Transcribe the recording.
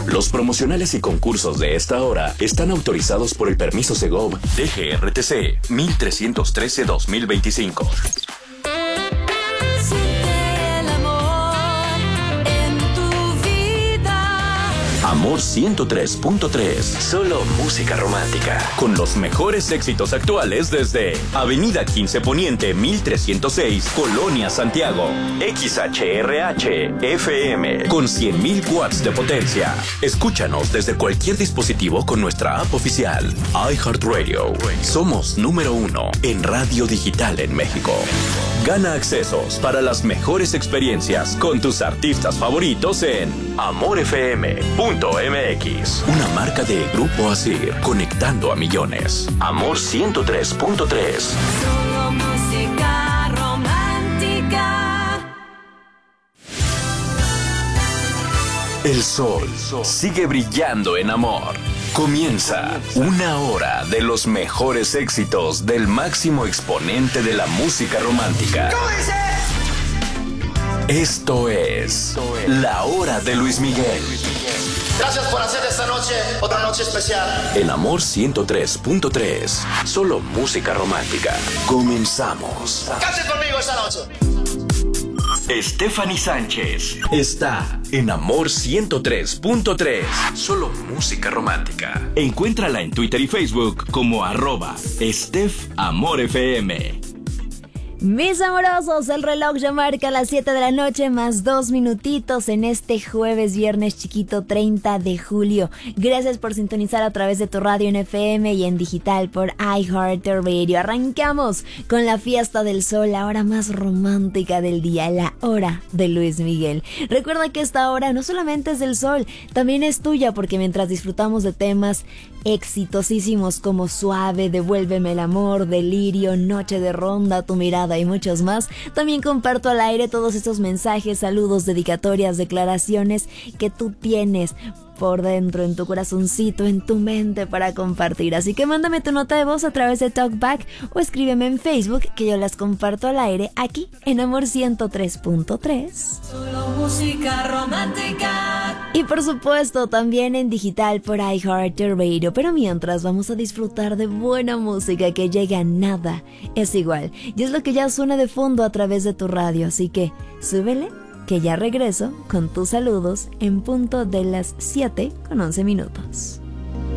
Los promocionales y concursos de esta hora están autorizados por el permiso Segov DGRTC 1313-2025. Amor 103.3, solo música romántica. Con los mejores éxitos actuales desde Avenida 15 Poniente 1306, Colonia Santiago. XHRH FM con 100.000 watts de potencia. Escúchanos desde cualquier dispositivo con nuestra app oficial. iHeartRadio. Somos número 1 en radio digital en México. Gana accesos para las mejores experiencias con tus artistas favoritos en amorfm.mx. Una marca de Grupo Asir, conectando a millones. Amor 103.3. Solo música romántica. El sol sigue brillando en amor. Comienza una hora de los mejores éxitos del máximo exponente de la música romántica. Esto es La Hora de Luis Miguel. Gracias por hacer esta noche otra noche especial. En Amor 103.3, solo música romántica. Comenzamos. Canten conmigo esta noche. Stephanie Sánchez está en Amor 103.3, solo música romántica. Encuéntrala en Twitter y Facebook como @StephAmorFM. Mis amorosos, el reloj ya marca las 7 de la noche más 2 minutitos en este jueves, viernes chiquito 30 de julio. Gracias por sintonizar a través de tu radio en FM y en digital por iHeartRadio. Arrancamos con la fiesta del sol, la hora más romántica del día, la hora de Luis Miguel. Recuerda que esta hora no solamente es del sol, también es tuya, porque mientras disfrutamos de temas exitosísimos como Suave, Devuélveme el amor, Delirio, Noche de ronda, Tu mirada y muchos más, también comparto al aire todos estos mensajes, saludos, dedicatorias, declaraciones que tú tienes por dentro, en tu corazoncito, en tu mente para compartir. Así que mándame tu nota de voz a través de TalkBack o escríbeme en Facebook, que yo las comparto al aire aquí en Amor 103.3. Solo música romántica. Y por supuesto también en digital por iHeartRadio. Pero mientras vamos a disfrutar de buena música que llega a nada es igual. Y es lo que ya suena de fondo a través de tu radio. Así que súbele, que ya regreso con tus saludos en punto de las 7:11.